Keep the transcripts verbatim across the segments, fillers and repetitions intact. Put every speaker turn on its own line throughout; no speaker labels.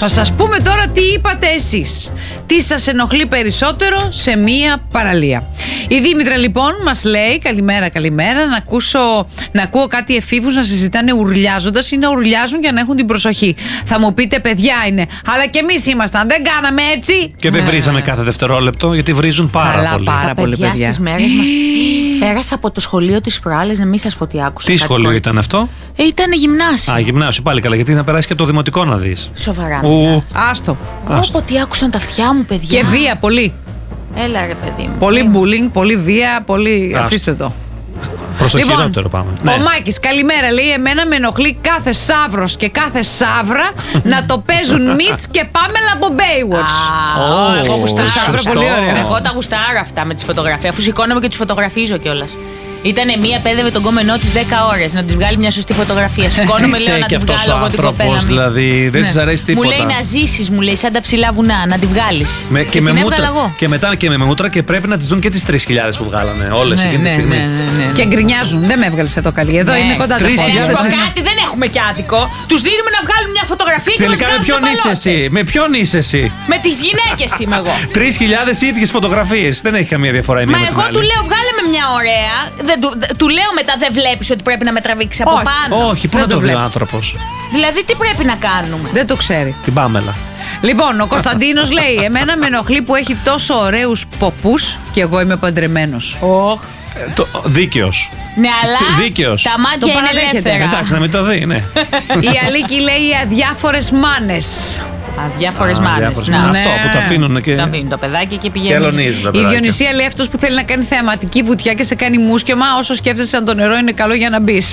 Θα σας πούμε τώρα τι είπατε εσείς. Τι σας ενοχλεί περισσότερο σε μία παραλία. Η Δήμητρα λοιπόν μας λέει καλημέρα, καλημέρα. Να, ακούσω, να ακούω κάτι εφήβους να συζητάνε ουρλιάζοντας ή να ουρλιάζουν για να έχουν την προσοχή. Θα μου πείτε, παιδιά είναι. Αλλά και εμείς ήμασταν. Δεν κάναμε έτσι.
Και δεν βρίζαμε κάθε δευτερόλεπτο, γιατί βρίζουν πάρα
Καλά,
πολύ.
Πάρα
Τα
πολύ,
παιδιά
παιδιά.
στις μέρες μας. Πέρασα από το σχολείο της προάλλες, να μην σας πω τι άκουσα.
Τι
κάτι
σχολείο
κόρη.
ήταν αυτό?
Ήταν γυμνάσιο.
Α, γυμνάσιο πάλι καλά, γιατί να περάσει και από το δημοτικό να δεις.
Σοβαρά.
Ου,
Άστο.
Όπω τι άκουσαν τα αυτιά μου, παιδιά.
Και βία πολύ.
Έλα ρε παιδί μου.
Πολύ bullying, πολύ βία, πολύ.
Άστο.
Αφήστε το.
προς το
Λοιπόν,
χειρότερο πάμε.
Ο Μάκης, καλημέρα, λέει. Εμένα με ενοχλεί κάθε Σαύρος και κάθε Σαύρα να το παίζουν Μιτς και Πάμελα από Baywatch.
Α,
Ω,
εγώ γουστάρω.
σωστό.
Πολύ ωραία.
Εγώ τα γουστάρω αυτά με τις φωτογραφίες, αφού σηκώνομαι και τις φωτογραφίζω κιόλας. Ήτανε μία πέδευε τον κόμενό της δέκα ώρες να της βγάλει μια σωστή φωτογραφία. Σηκώνομαι, λέω να
και
τη
αυτός
βγάλω
ο
εγώ την κοπέλα
άνθρωπος,
μου.
δηλαδή δεν
Ναι.
της αρέσει
Μου
τίποτα.
λέει να ζήσεις, μου λέει, σαν τα ψηλά βουνά, να τη βγάλεις.
Με,
και,
και, με
την
μούτρα,
έβγαλα εγώ.
και μετά και με μούτρα και πρέπει να τις δουν και τις τρεις χιλιάδες που βγάλανε όλες
Ναι,
εκείνη τη
ναι,
στιγμή.
ναι, ναι, ναι. Και γκρινιάζουν. Δεν με έβγαλες εδώ καλή. Εδώ
Ναι.
είναι κοντά τα
Τρεις
πόδια.
Ε, να σου
χιλιάδες
πω
είναι.
κάτι, δεν έχουμε κι άδικο. Τους δίνουμε να βγάλουν μια φωτογραφία και
Τελικά
μας
με
βγάζουν
ποιον είσαι
παλότες.
εσύ, με ποιον είσαι εσύ.
Με τις γυναίκες είμαι εγώ.
Τρεις χιλιάδες ίδιες φωτογραφίες. Δεν έχει καμία διαφορά η μία
Μα
με την
εγώ
άλλη.
του λέω, βγάλε με μια ωραία. Δεν, του, δε- του λέω μετά, δεν βλέπεις ότι πρέπει να με τραβήξει από
Όχι.
πάνω.
Όχι, πού
Δεν
να
το
το δει ο
βλέπω.
άνθρωπος.
Δηλαδή, τι πρέπει να κάνουμε.
Δεν το ξέρει.
Την Πάμελα.
Λοιπόν, ο Κωνσταντίνος λέει: Εμένα με ενοχλεί που έχει τόσο ωραίους ποπούς και εγώ είμαι παντρεμένος.
Οχ.
Ε, το, δίκαιος.
Ναι, αλλά
Δίκαιος.
τα
Το
μάτια είναι
παραδέχεται.
ελεύθερα.
Εντάξει, να μην το δει, ναι.
Η Αλίκη λέει: Αδιάφορες μάνες.
Αδιάφορες
Α,
μάνες.
διάφορες
Να,
μάνες.
Ναι.
Αυτό που τα αφήνουν και.
τα αφήνουν το παιδάκι και
Και
πηγαίνουν.
αλωνίζουν τα
Η
παιδάκια.
Διονυσία λέει: Αυτός που θέλει να κάνει θεαματική βουτιά και σε κάνει μουσκεμα, όσο σκέφτεσαι αν το νερό είναι καλό για να μπει.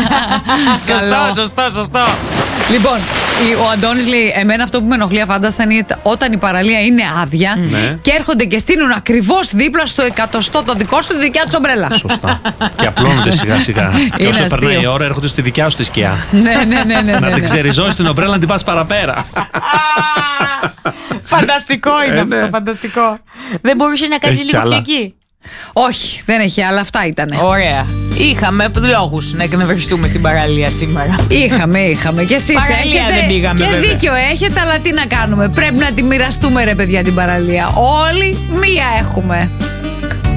Σωστό, σωστό, σωστό.
Λοιπόν, η- ο Αντώνης λέει: Εμένα αυτό που με ενοχλεί αφάνταστα είναι όταν η παραλία είναι άδεια
Ναι.
και έρχονται και στείλουν ακριβώς δίπλα στο εκατοστό το δικό σου τη δικιά του ομπρέλα.
Σωστά. Και απλώνονται σιγά σιγά. Και
Είναι
όσο
αστείο.
περνάει η ώρα, έρχονται στη δικιά σου τη σκιά.
ναι, ναι, ναι, ναι,
Να
ναι,
την
ναι.
ξεριζώσει την ομπρέλα να την πα παραπέρα.
Φανταστικό είναι
Ε,
αυτό,
ναι.
φανταστικό. Δεν μπορούσε να κάνει
Έχει
λίγο
κι
πιο
άλλα.
εκεί.
Όχι, δεν έχει άλλα, αυτά ήτανε.
Ωραία. Είχαμε λόγους να εκνευριστούμε στην παραλία σήμερα.
Είχαμε, είχαμε. Και εσείς
Παραλία
έχετε.
δεν πήγαμε,
και
βέβαια.
δίκιο έχετε, αλλά τι να κάνουμε. Πρέπει να τη μοιραστούμε, ρε παιδιά, την παραλία. Όλοι μία έχουμε.